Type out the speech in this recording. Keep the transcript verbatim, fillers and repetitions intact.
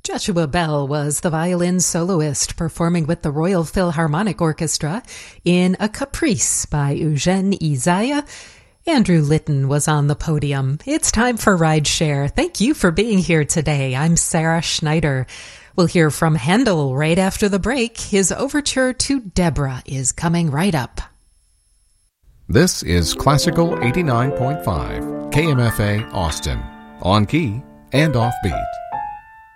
Joshua Bell was the violin soloist performing with the Royal Philharmonic Orchestra in A Caprice by Eugène Ysaye. Andrew Litton was on the podium. It's time for Rideshare. Thank you for being here today. I'm Sarah Schneider. We'll hear from Handel right after the break. His overture to Deborah is coming right up. This is Classical eighty-nine point five, K M F A Austin, on key and offbeat.